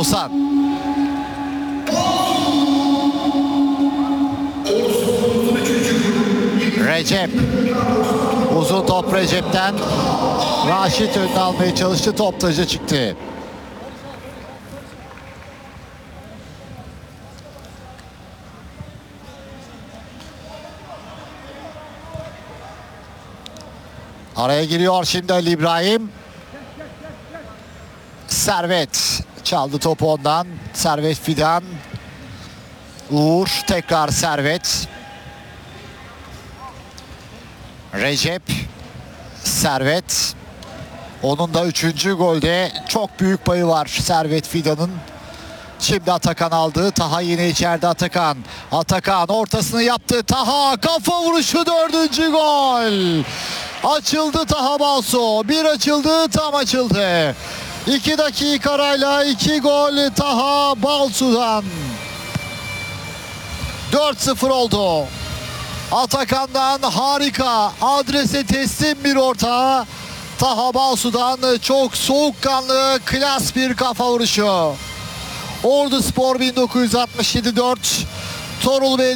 Oğuzhan. Recep. Uzun top Recep'ten. Raşit önüne almaya çalıştı. Top taca çıktı. Araya giriyor şimdi Ali İbrahim. Servet çaldı topu ondan. Servet Fidan. Uğur tekrar Servet. Recep. Servet. Onun da 3. golde çok büyük payı var Servet Fidan'ın. Şimdi Atakan aldı. Taha yine içeride Atakan. Atakan ortasını yaptı. Taha kafa vuruşu 4. gol. Açıldı Taha Balso. Bir açıldı, tam açıldı. 2 dakika arayla 2 gol Taha Balso'dan. 4-0 oldu. Atakan'dan harika, adrese teslim bir orta. Taha Balso'dan çok soğukkanlı, klas bir kafa vuruşu. Orduspor 1967-4 Torul